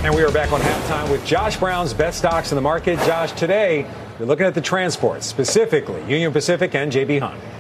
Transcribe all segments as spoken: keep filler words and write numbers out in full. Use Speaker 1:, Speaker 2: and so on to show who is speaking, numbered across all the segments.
Speaker 1: And we are back on halftime with Josh Brown's best stocks in the market. Josh, today you're looking at the transports, specifically Union Pacific and J B. Hunt.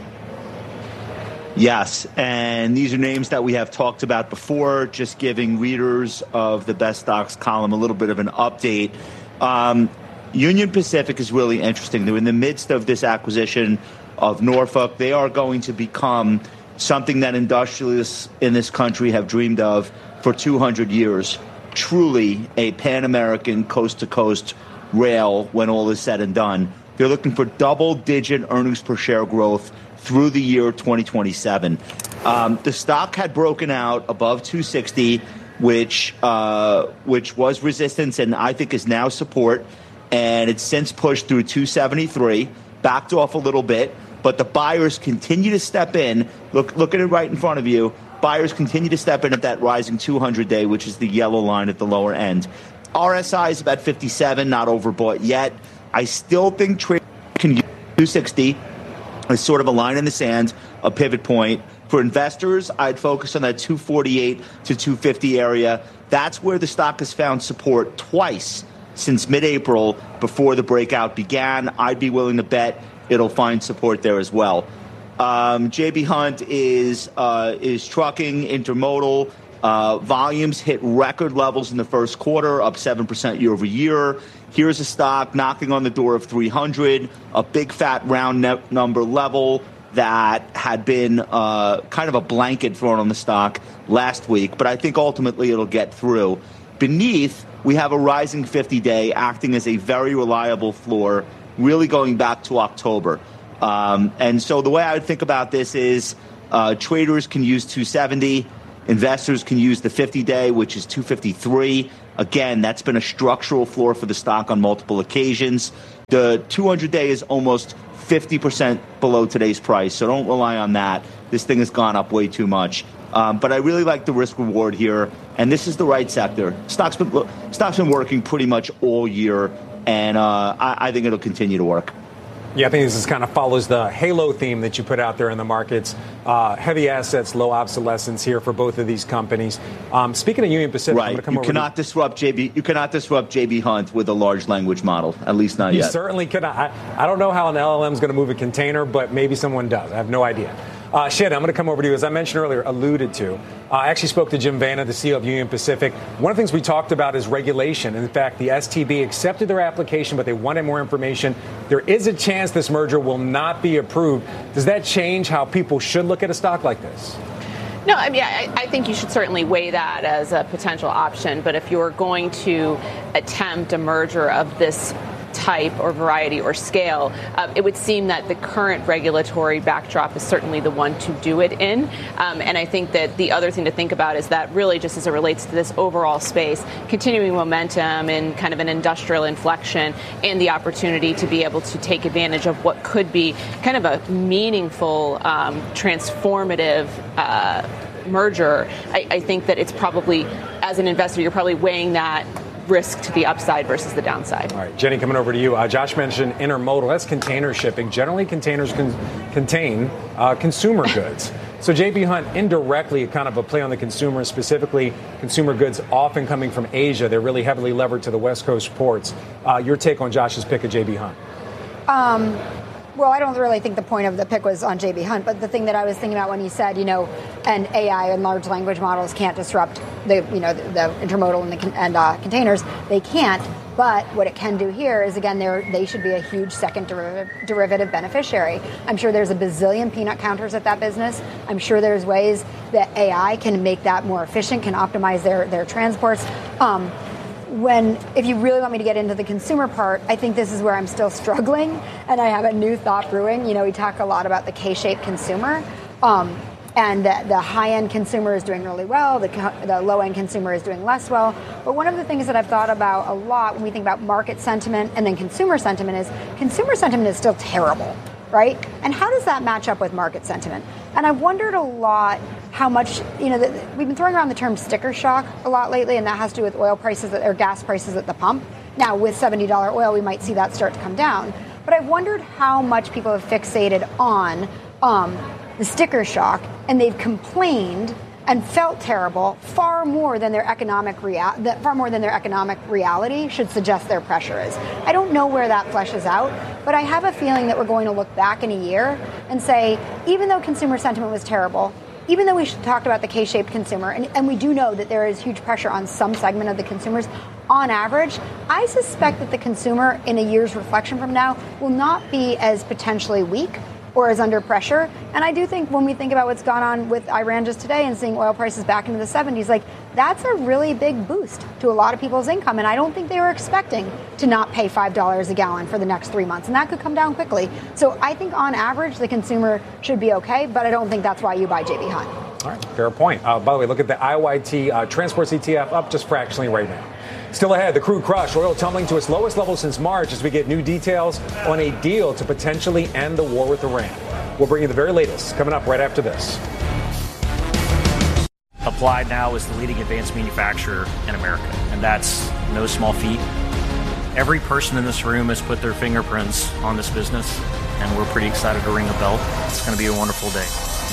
Speaker 2: Yes, and these are names that we have talked about before, just giving readers of the best stocks column a little bit of an update. Um, Union Pacific is really interesting. They're in the midst of this acquisition of Norfolk. They are going to become something that industrialists in this country have dreamed of for two hundred years. Truly a Pan-American coast-to-coast rail when all is said and done. They're looking for double-digit earnings per share growth through the year twenty twenty-seven. Um, the stock had broken out above two sixty, which uh, which was resistance and I think is now support. And it's since pushed through two seventy-three, backed off a little bit. But the buyers continue to step in. Look, look at it right in front of you. Buyers continue to step in at that rising two hundred day, which is the yellow line at the lower end. R S I is about fifty-seven, not overbought yet. I still think trade can use two sixty as sort of a line in the sand, a pivot point. For investors, I'd focus on that two forty-eight to two fifty area. That's where the stock has found support twice since mid-April before the breakout began. I'd be willing to bet it'll find support there as well. Um, J B. Hunt is uh, is trucking, intermodal. Uh, volumes hit record levels in the first quarter, up seven percent year over year. Here's a stock knocking on the door of three hundred, a big fat round net number level that had been uh, kind of a blanket thrown on the stock last week. But I think ultimately it'll get through. Beneath, we have a rising fifty day acting as a very reliable floor, really going back to October. Um, and so the way I would think about this is uh, traders can use two seventy. Investors can use the fifty day, which is two fifty-three. Again, that's been a structural floor for the stock on multiple occasions. The two hundred day is almost fifty percent below today's price, so don't rely on that. This thing has gone up way too much. Um, but I really like the risk reward here, and this is the right sector. Stock's been, stock's been working pretty much all year, and uh, I, I think it'll continue to work.
Speaker 1: Yeah, I think this is kind of follows the halo theme that you put out there in the markets. Uh, heavy assets, low obsolescence here for both of these companies. Um, speaking of Union Pacific,
Speaker 2: right.
Speaker 1: I'm going to come
Speaker 2: you
Speaker 1: over.
Speaker 2: Cannot
Speaker 1: to-
Speaker 2: disrupt J B. You cannot disrupt J B. Hunt with a large language model. At least not
Speaker 1: you
Speaker 2: yet.
Speaker 1: You certainly cannot. I, I don't know how an L L M is going to move a container, but maybe someone does. I have no idea. Uh, Shit, I'm going to come over to you. As I mentioned earlier, alluded to. Uh, I actually spoke to Jim Vanna, the C E O of Union Pacific. One of the things we talked about is regulation. In fact, the S T B accepted their application, but they wanted more information. There is a chance this merger will not be approved. Does that change how people should look at a stock like this?
Speaker 3: No, I mean, I, I think you should certainly weigh that as a potential option. But if you're going to attempt a merger of this type or variety or scale, uh, it would seem that the current regulatory backdrop is certainly the one to do it in. Um, and I think that the other thing to think about is that really just as it relates to this overall space, continuing momentum and kind of an industrial inflection and the opportunity to be able to take advantage of what could be kind of a meaningful, um, transformative uh, merger. I, I think that it's probably, as an investor, you're probably weighing that risk to the upside versus the downside.
Speaker 1: All right, Jenny, coming over to you. Uh, Josh mentioned intermodal. That's container shipping. Generally, containers can contain uh, consumer goods. So J B. Hunt, indirectly, kind of a play on the consumer, specifically consumer goods often coming from Asia. They're really heavily levered to the West Coast ports. Uh, your take on Josh's pick of J B. Hunt?
Speaker 4: Um, well, I don't really think the point of the pick was on J B. Hunt, but the thing that I was thinking about when he said, you know, and A I and large language models can't disrupt the, you know, the, the intermodal and, the, and uh, containers, they can't. But what it can do here is, again, they should be a huge second derivative, derivative beneficiary. I'm sure there's a bazillion peanut counters at that business. I'm sure there's ways that A I can make that more efficient, can optimize their, their transports. Um, When, if you really want me to get into the consumer part, I think this is where I'm still struggling, and I have a new thought brewing. You know, we talk a lot about the K-shaped consumer, um, and the, the high-end consumer is doing really well, the, the low-end consumer is doing less well. But one of the things that I've thought about a lot when we think about market sentiment and then consumer sentiment is consumer sentiment is still terrible, right? And how does that match up with market sentiment? And I've wondered a lot how much, you know, the, we've been throwing around the term sticker shock a lot lately, and that has to do with oil prices or gas prices at the pump. Now, with seventy dollars oil, we might see that start to come down. But I've wondered how much people have fixated on um, the sticker shock, and they've complained and felt terrible far more than their economic rea- that far more than their economic reality should suggest their pressure is. I don't know where that fleshes out, but I have a feeling that we're going to look back in a year and say, even though consumer sentiment was terrible, even though we talked about the K-shaped consumer, and, and we do know that there is huge pressure on some segment of the consumers, on average, I suspect that the consumer in a year's reflection from now will not be as potentially weak or is under pressure. And I do think when we think about what's gone on with Iran just today and seeing oil prices back into the seventies, like that's a really big boost to a lot of people's income. And I don't think they were expecting to not pay five dollars a gallon for the next three months. And that could come down quickly. So I think on average, the consumer should be okay, but I don't think that's why you buy J B Hunt.
Speaker 1: All right, fair point. Uh, by the way, look at the I Y T uh, Transports E T F up just fractionally right now. Still ahead, the crude crush, oil tumbling to its lowest level since March as we get new details on a deal to potentially end the war with Iran. We'll bring you the very latest coming up right after this.
Speaker 5: Applied now is the leading advanced manufacturer in America, and that's no small feat. Every person in this room has put their fingerprints on this business, and we're pretty excited to ring the bell. It's going to be a wonderful day.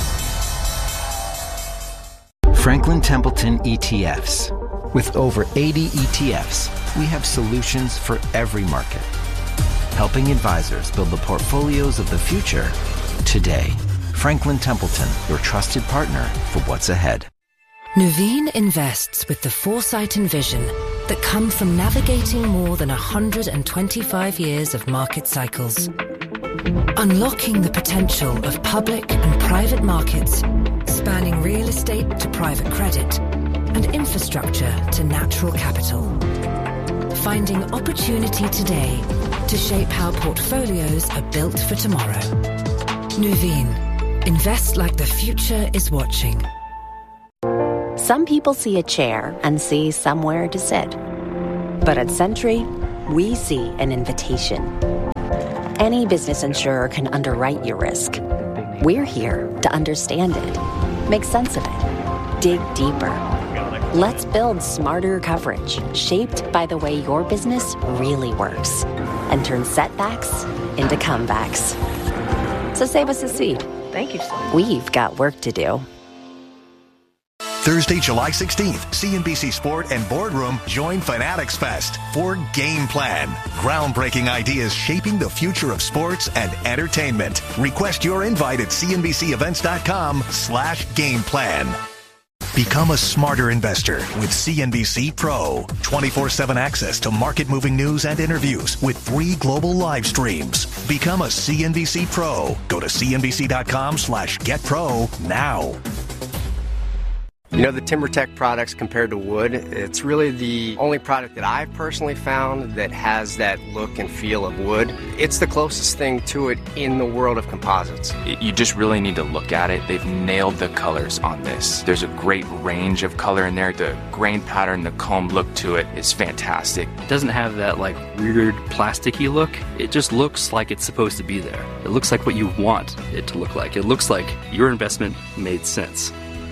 Speaker 6: Franklin Templeton E T Fs. With over eighty E T Fs, we have solutions for every market, helping advisors build the portfolios of the future today. Franklin Templeton, your trusted partner for what's ahead.
Speaker 7: Nuveen invests with the foresight and vision that come from navigating more than one hundred twenty-five years of market cycles. Unlocking the potential of public and private markets, spanning real estate to private credit, and infrastructure to natural capital. Finding opportunity today to shape how portfolios are built for tomorrow. Nuveen. Invest like the future is watching.
Speaker 8: Some people see a chair and see somewhere to sit. But at Sentry, we see an invitation. Any business insurer can underwrite your risk. We're here to understand it, make sense of it, dig deeper. Let's build smarter coverage shaped by the way your business really works and turn setbacks into comebacks. So save us a seat.
Speaker 9: Thank you so much.
Speaker 8: We've got work to do.
Speaker 10: Thursday, July sixteenth, C N B C Sport and Boardroom join Fanatics Fest for Game Plan. Groundbreaking ideas shaping the future of sports and entertainment. Request your invite at cnbcevents.com slash game plan. Become a smarter investor with C N B C Pro. twenty-four seven access to market-moving news and interviews with three global live streams. Become a C N B C Pro. Go to cnbc.com slash get pro now.
Speaker 11: You know, the TimberTech products compared to wood, it's really the only product that I've personally found that has that look and feel of wood. It's the closest thing to it in the world of composites.
Speaker 12: You just really need to look at it. They've nailed the colors on this. There's a great range of color in there. The grain pattern, the comb look to it is fantastic.
Speaker 13: It doesn't have that like weird plasticky look. It just looks like it's supposed to be there. It looks like what you want it to look like. It looks like your investment made sense.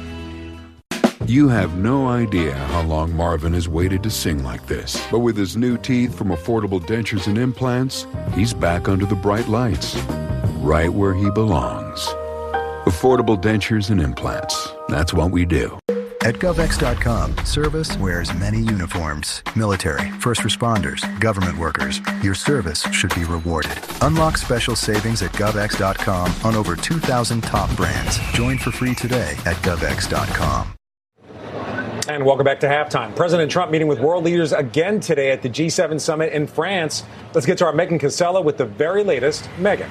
Speaker 14: You have no idea how long Marvin has waited to sing like this. But with his new teeth from Affordable Dentures and Implants, he's back under the bright lights, right where he belongs. Affordable Dentures and Implants. That's what we do.
Speaker 15: At GovX dot com, service wears many uniforms. Military, first responders, government workers. Your service should be rewarded. Unlock special savings at GovX dot com on over two thousand top brands. Join for free today at GovX dot com.
Speaker 1: And welcome back to Halftime. President Trump meeting with world leaders again today at the G seven summit in France. Let's get to our Megan Casella with the very latest. Megan.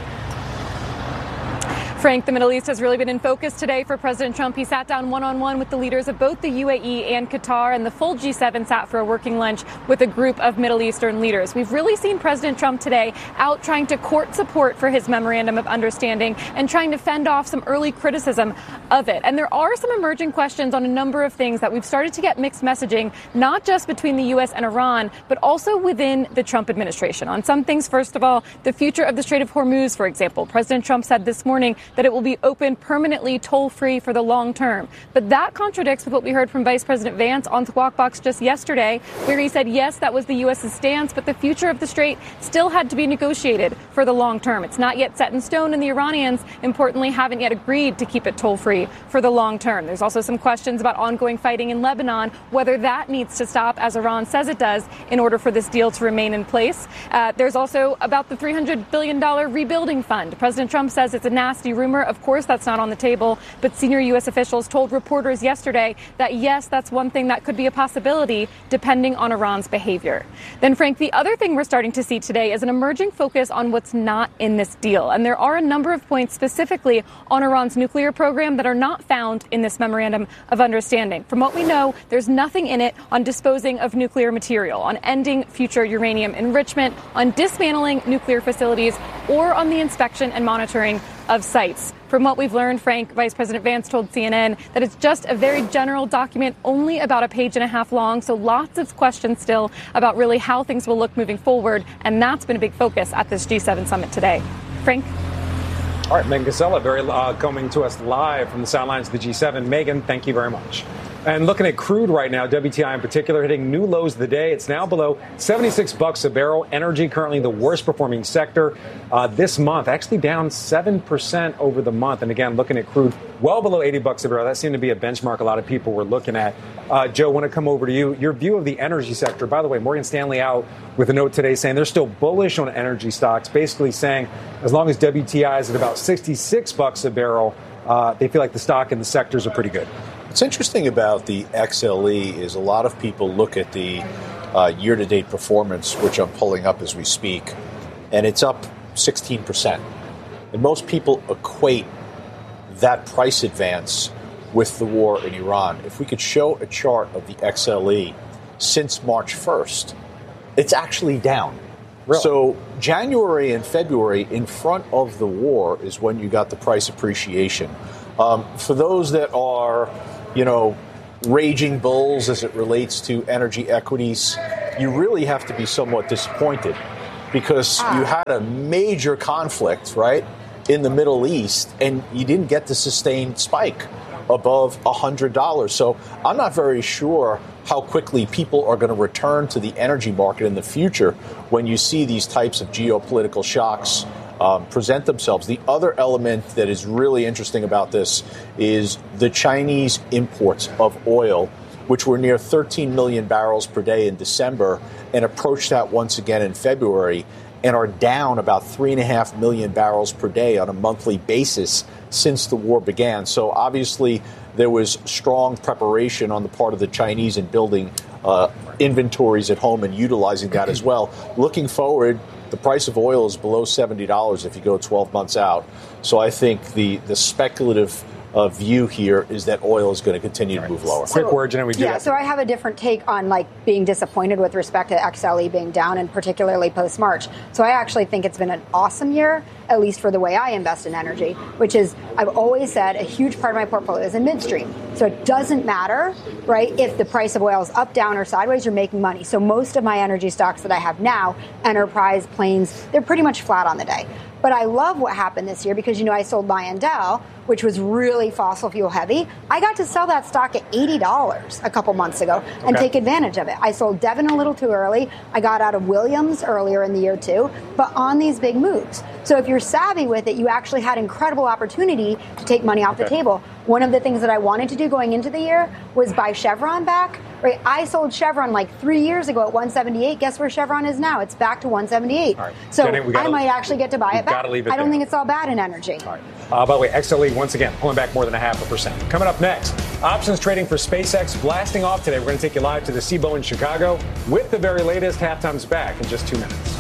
Speaker 16: Frank, the Middle East has really been in focus today for President Trump. He sat down one-on-one with the leaders of both the U A E and Qatar, and the full G seven sat for a working lunch with a group of Middle Eastern leaders. We've really seen President Trump today out trying to court support for his memorandum of understanding and trying to fend off some early criticism of it. And there are some emerging questions on a number of things that we've started to get mixed messaging, not just between the U S and Iran, but also within the Trump administration. On some things, first of all, the future of the Strait of Hormuz, for example. President Trump said this morning that it will be open permanently toll-free for the long term. But that contradicts with what we heard from Vice President Vance on Squawk Box just yesterday, where he said, yes, that was the U S's stance, but the future of the Strait still had to be negotiated for the long term. It's not yet set in stone, and the Iranians, importantly, haven't yet agreed to keep it toll-free for the long term. There's also some questions about ongoing fighting in Lebanon, whether that needs to stop, as Iran says it does, in order for this deal to remain in place. Uh, there's also about the three hundred billion dollars rebuilding fund. President Trump says it's a nasty rumor. Of course, that's not on the table, but senior U S officials told reporters yesterday that, yes, that's one thing that could be a possibility, depending on Iran's behavior. Then, Frank, the other thing we're starting to see today is an emerging focus on what's not in this deal. And there are a number of points specifically on Iran's nuclear program that are not found in this memorandum of understanding. From what we know, there's nothing in it on disposing of nuclear material, on ending future uranium enrichment, on dismantling nuclear facilities, or on the inspection and monitoring of sites. From what we've learned, Frank, Vice President Vance told C N N that it's just a very general document, only about a page and a half long, so lots of questions still about really how things will look moving forward, and that's been a big focus at this G seven summit today. Frank?
Speaker 1: All right, Megan Casella, very uh, coming to us live from the sidelines of the G seven. Megan, thank you very much. And looking at crude right now, W T I in particular, hitting new lows of the day. It's now below seventy-six bucks a barrel. Energy currently the worst performing sector uh, this month, actually down seven percent over the month. And again, looking at crude well below eighty bucks a barrel. That seemed to be a benchmark a lot of people were looking at. Uh, Joe, I want to come over to you. Your view of the energy sector. By the way, Morgan Stanley out with a note today saying they're still bullish on energy stocks, basically saying as long as W T I is at about sixty-six bucks a barrel, uh, they feel like the stock and the sectors are pretty good.
Speaker 9: What's interesting about the X L E is a lot of people look at the uh, year-to-date performance, which I'm pulling up as we speak, and it's up sixteen percent. And most people equate that price advance with the war in Iran. If we could show a chart of the X L E since March first, it's actually down. Really? So January and February in front of the war is when you got the price appreciation. Um, for those that are, you know, raging bulls as it relates to energy equities, you really have to be somewhat disappointed because you had a major conflict, right, in the Middle East, and you didn't get the sustained spike above one hundred dollars. So I'm not very sure how quickly people are going to return to the energy market in the future when you see these types of geopolitical shocks um, present themselves. The other element that is really interesting about this is the Chinese imports of oil, which were near thirteen million barrels per day in December and approached that once again in February and are down about three and a half million barrels per day on a monthly basis since the war began. So obviously there was strong preparation on the part of the Chinese in building uh, inventories at home and utilizing that as well. Looking forward, the price of oil is below seventy dollars if you go twelve months out. So I think the, the speculative uh, view here is that oil is going to continue to move lower.
Speaker 4: So,
Speaker 1: Quick word, and we do
Speaker 4: Yeah,
Speaker 1: that.
Speaker 4: so I have a different take on like being disappointed with respect to X L E being down, and particularly post-March. So I actually think it's been an awesome year, at least for the way I invest in energy, which is, I've always said, a huge part of my portfolio is in midstream. So it doesn't matter, right, if the price of oil is up, down, or sideways, you're making money. So most of my energy stocks that I have now, Enterprise, Plains, they're pretty much flat on the day. But I love what happened this year because, you know, I sold Lyondell, which was really fossil fuel heavy. I got to sell that stock at eighty dollars a couple months ago and
Speaker 17: Okay.
Speaker 4: take advantage of it. I sold Devon a little too early. I got out of Williams earlier in the year too, but on these big moves. So if you're savvy with it, you actually had incredible opportunity to take money off the
Speaker 17: Okay.
Speaker 4: table. One of the things that I wanted to do going into the year was buy Chevron back. Right, I sold Chevron like three years ago at one seventy-eight. Guess where Chevron is now? It's back to one seventy-eight.
Speaker 1: All right.
Speaker 4: So
Speaker 1: Jenny, we gotta-
Speaker 4: I might actually get to buy
Speaker 1: we
Speaker 4: it back.
Speaker 1: gotta leave it
Speaker 4: I don't
Speaker 1: there.
Speaker 4: think it's all bad in energy.
Speaker 1: All right. Uh, by the way, X L E, once again, pulling back more than a half a percent. Coming up next, options trading for SpaceX blasting off today. We're going to take you live to the C B O E in Chicago with the very latest. Halftime's back in just two minutes.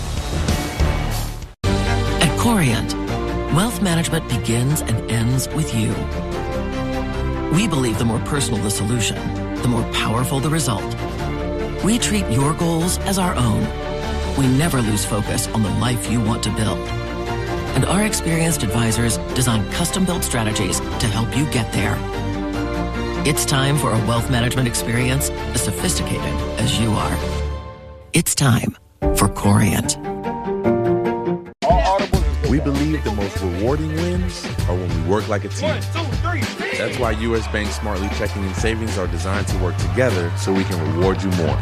Speaker 18: At Corient, wealth management begins and ends with you. We believe the more personal the solution, the more powerful the result. We treat your goals as our own. We never lose focus on the life you want to build. And our experienced advisors design custom-built strategies to help you get there. It's time for a wealth management experience as sophisticated as you are. It's time for Corient.
Speaker 17: We believe the most rewarding wins are when we work like a team. One, two, three, That's why U S Bank Smartly Checking and Savings are designed to work together so we can reward you more.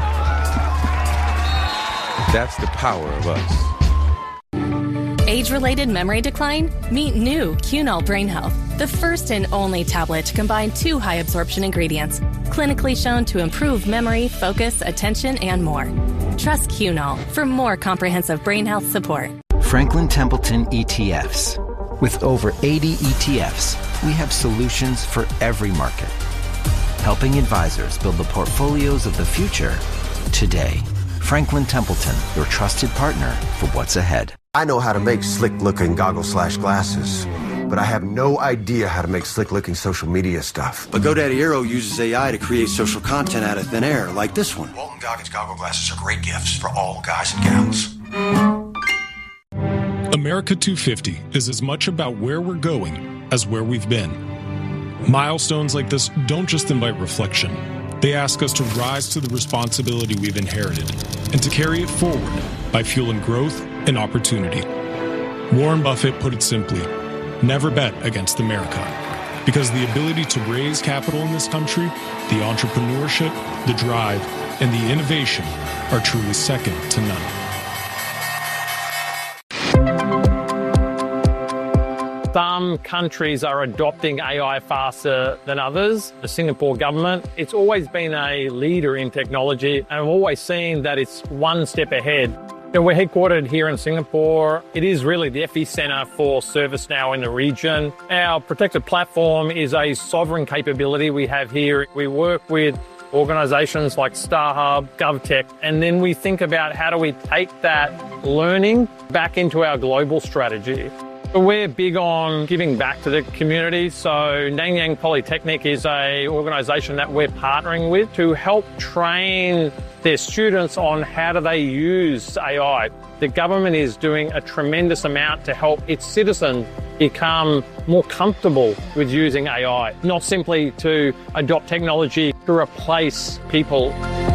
Speaker 17: That's the power of us.
Speaker 19: Age-related memory decline? Meet new Cunol Brain Health, the first and only tablet to combine two high-absorption ingredients, clinically shown to improve memory, focus, attention, and more. Trust Cunol for more comprehensive brain health support.
Speaker 6: Franklin Templeton E T Fs. With over eighty E T Fs, we have solutions for every market, helping advisors build the portfolios of the future today. Franklin Templeton, your trusted partner for what's ahead.
Speaker 20: I know how to make slick-looking goggles slash glasses, but I have no idea how to make slick-looking social media stuff.
Speaker 21: But GoDaddy Aero uses A I to create social content out of thin air, like this one.
Speaker 22: Walton Goggins goggle glasses are great gifts for all guys and gals.
Speaker 23: America two fifty is as much about where we're going as where we've been. Milestones like this don't just invite reflection. They ask us to rise to the responsibility we've inherited and to carry it forward by fueling growth and opportunity. Warren Buffett put it simply, never bet against America, because the ability to raise capital in this country, the entrepreneurship, the drive, and the innovation are truly second to none.
Speaker 24: Some countries are adopting A I faster than others. The Singapore government, it's always been a leader in technology, and I've always seen that it's one step ahead. You know, we're headquartered here in Singapore. It is really the epicenter for ServiceNow in the region. Our protected platform is a sovereign capability we have here. We work with organizations like StarHub, GovTech, and then we think about how do we take that learning back into our global strategy. We're big on giving back to the community. So Nanyang Polytechnic is a organisation that we're partnering with to help train their students on how do they use A I. The government is doing a tremendous amount to help its citizens become more comfortable with using A I, not simply to adopt technology to replace people.